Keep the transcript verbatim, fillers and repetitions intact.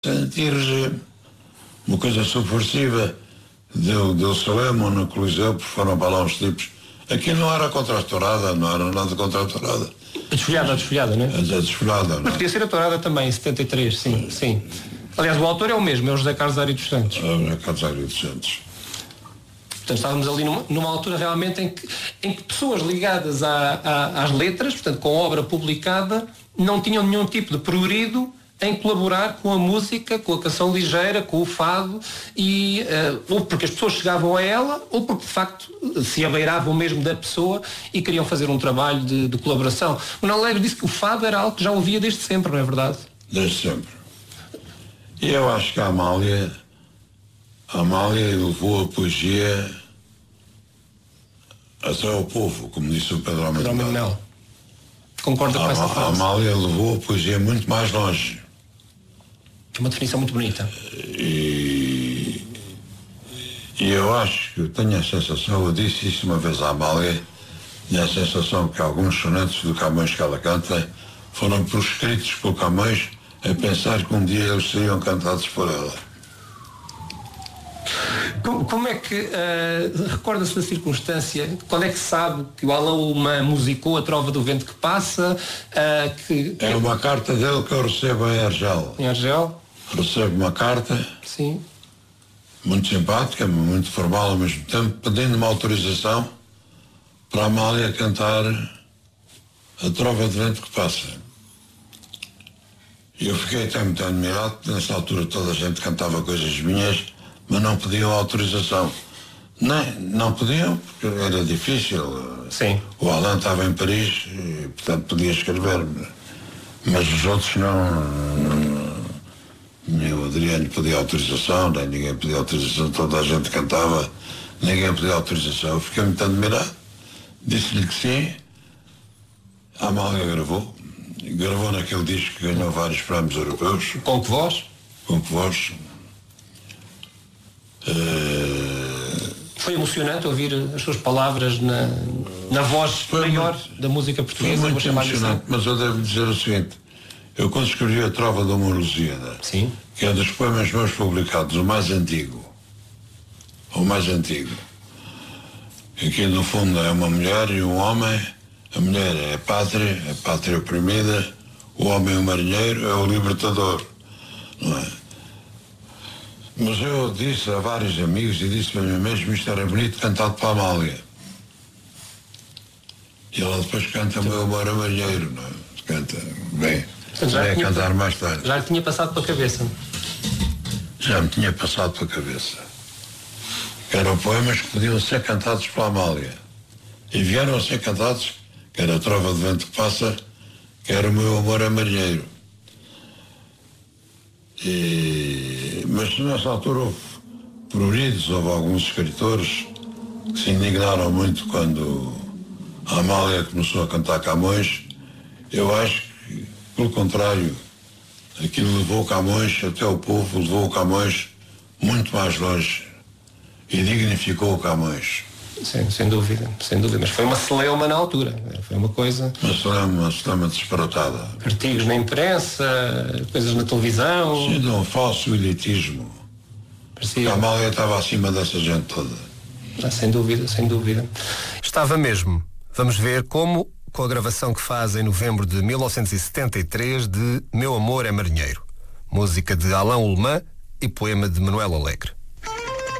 Sentir uma coisa subversiva deu, deu Salemo no Coliseu, porque foram para lá uns tipos. Aqui não era contra a tourada, não era nada contra a tourada. A desfolhada, a desfolhada, não é? A desfolhada, não é? Mas podia ser a tourada também, em setenta e três, sim, sim. Aliás, o autor é o mesmo, é o José Carlos Ari dos Santos. É o José Carlos Ari dos Santos. Portanto, estávamos ali numa, numa altura realmente em que, em que pessoas ligadas à, à, às letras, portanto, com obra publicada, não tinham nenhum tipo de prurido em colaborar com a música, com a canção ligeira, com o fado, e, uh, ou porque as pessoas chegavam a ela, ou porque de facto se abeiravam mesmo da pessoa e queriam fazer um trabalho de, de colaboração. O Manuel Alegre disse que o fado era algo que já ouvia desde sempre, não é verdade? Desde sempre. E eu acho que a Amália, a Amália levou a poesia até ao povo, como disse o Pedro Almeida. Pedro Almeida. Concorda com essa frase? A Amália levou a poesia muito mais longe. É uma definição muito bonita. E, e eu acho que eu tenho a sensação, eu disse isso uma vez à Amália, tenho a sensação que alguns sonetos do Camões que ela canta foram proscritos por Camões a pensar que um dia eles seriam cantados por ela. Como, como é que, uh, recorda-se da circunstância, quando é que sabe que o Alain Ullmann musicou A Trova do Vento que Passa? Uh, que, é uma carta dele que eu recebo em Argel. Em Argel? Recebo uma carta. Sim. Muito simpática, muito formal ao mesmo tempo, pedindo uma autorização para a Amália cantar A Trova do Vento que Passa. E eu fiquei até muito admirado, porque nessa altura toda a gente cantava coisas minhas, mas não pediam autorização. Nem, não pediam, porque era difícil. Sim. O Alain estava em Paris, e, portanto podia escrever, mas os outros não. Nem o Adriano pedia autorização, nem ninguém pedia autorização, toda a gente cantava, ninguém pedia autorização. Eu fiquei muito admirado. Disse-lhe que sim. A Amália gravou. Gravou naquele disco que ganhou vários prémios europeus. Com que voz? Com que voz? Uh... Foi emocionante ouvir as suas palavras na, na voz foi maior muito, da música portuguesa. Foi muito emocionante, mas eu devo dizer o seguinte. Eu quando escrevi A Trova de uma Lusíada, sim, que é dos poemas meus publicados, o mais antigo, o mais antigo, aqui no fundo é uma mulher e um homem, a mulher é a pátria, a pátria oprimida, o homem é o marinheiro, é o libertador, não é? Mas eu disse a vários amigos e disse para mim mesmo, isto era bonito cantado para a Amália. E ela depois canta o meu amor a marinheiro, não é? Canta bem. Já ia cantar mais tarde. Já lhe tinha passado pela cabeça? Já me tinha passado pela cabeça. Eram poemas que podiam ser cantados pela Amália. E vieram a ser cantados, que era A Trova de Vento que Passa, que era o meu amor a marinheiro. E... Mas nessa altura houve pruridos, houve alguns escritores que se indignaram muito quando a Amália começou a cantar Camões. Eu acho que, pelo contrário, aquilo levou Camões até o povo, levou o Camões muito mais longe e dignificou o Camões. Sim, sem dúvida, sem dúvida. Mas foi uma celeuma na altura. Foi uma coisa. Uma celeuma, uma celeuma disparatada. Artigos na imprensa, coisas na televisão. Sim, de um falso elitismo. Parecia... A Amália estava acima dessa gente toda. Ah, sem dúvida, sem dúvida. Estava mesmo. Vamos ver como, com a gravação que faz em novembro de mil novecentos e setenta e três de Meu Amor é Marinheiro. Música de Alain Ullmann e poema de Manuel Alegre.